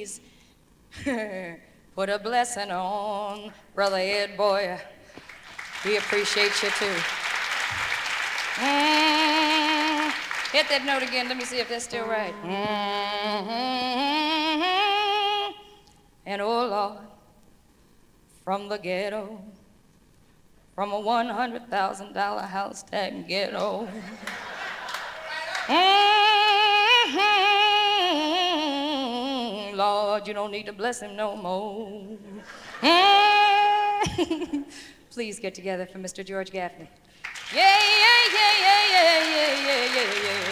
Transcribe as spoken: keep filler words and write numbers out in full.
please put a blessing on Brother Ed, boy. We appreciate you too. Mm, hit that note again. Let me see if that's still right. Mm-hmm. And oh Lord, from the ghetto, from a one hundred thousand dollar house tag ghetto. Mm-hmm. Lord, you don't need to bless him no more. Mm-hmm. Please get together for Mister George Gaffney. Yeah, yeah, yeah, yeah, yeah, yeah, yeah, yeah, yeah.